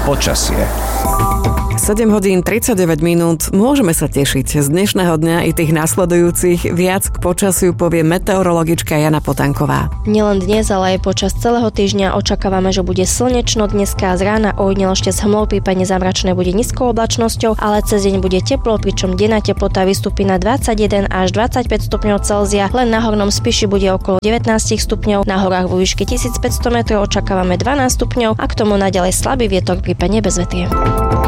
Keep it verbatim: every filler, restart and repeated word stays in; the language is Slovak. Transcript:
Počasie. sedem hodín tridsaťdeväť minút. Môžeme sa tešiť. Z dnešného dňa i tých nasledujúcich viac k počasiu povie meteorologička Jana Potanková. Nielen dnes, ale aj počas celého týždňa očakávame, že bude slnečno. Dneska z rána ojedinelo ešte s hmlou, prípadne zamračené bude nízkou oblačnosťou, ale cez deň bude teplo, pričom denná teplota vystúpi na dvadsaťjeden až dvadsaťpäť stupňov Celzia. Len na hornom Spiši bude okolo devätnásť stupňov, na horách vo výške tisícpäťsto metrov očakávame dvanásť stupňov a k tomu naďalej slabý vietor, prípadne bezvetrie.